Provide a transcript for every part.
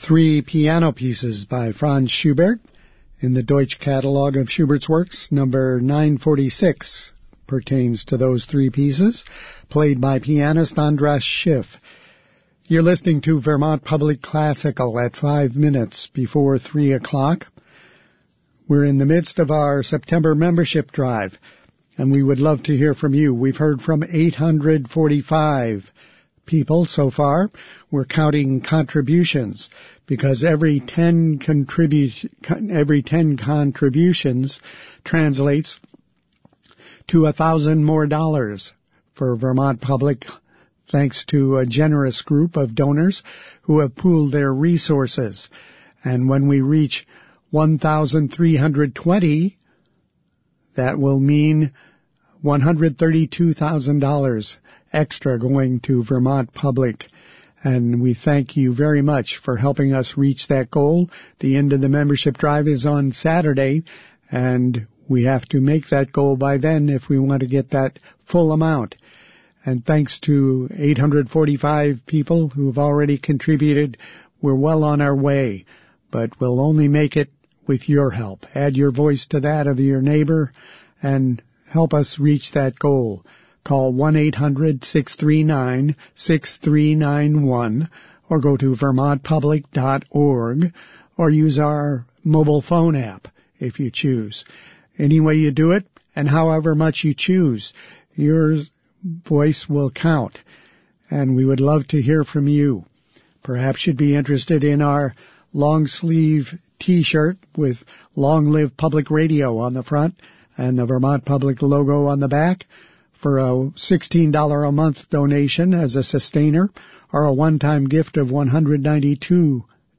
Three piano pieces by Franz Schubert in the Deutsch Catalog of Schubert's Works. Number 946 pertains to those three pieces, played by pianist Andras Schiff. You're listening to Vermont Public Classical at 5 minutes before 3 o'clock. We're in the midst of our September membership drive, and we would love to hear from you. We've heard from 845 people so far. We're counting contributions because every 10 contributions translates to $1,000 more for Vermont Public, thanks to a generous group of donors who have pooled their resources. And when we reach 1,320, that will mean $132,000 extra going to Vermont Public. And we thank you very much for helping us reach that goal. The end of the membership drive is on Saturday, and we have to make that goal by then if we want to get that full amount. And thanks to 845 people who have already contributed, we're well on our way. But we'll only make it with your help. Add your voice to that of your neighbor and help us reach that goal. Call 1-800-639-6391 or go to vermontpublic.org or use our mobile phone app if you choose. Any way you do it and however much you choose, your voice will count. And we would love to hear from you. Perhaps you'd be interested in our long sleeve T-shirt with Long Live Public Radio on the front and the Vermont Public logo on the back. For a $16 a month donation as a sustainer or a one-time gift of $192.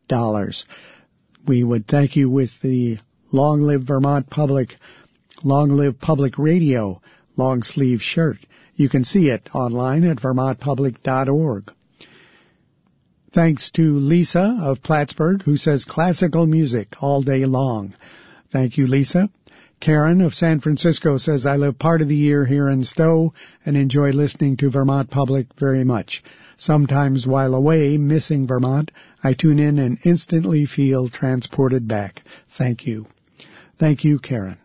We would thank you with the Long Live Vermont Public, Long Live Public Radio long sleeve shirt. You can see it online at vermontpublic.org. Thanks to Lisa of Plattsburgh, who says classical music all day long. Thank you, Lisa. Karen of San Francisco says, I live part of the year here in Stowe and enjoy listening to Vermont Public very much. Sometimes while away, missing Vermont, I tune in and instantly feel transported back. Thank you. Thank you, Karen.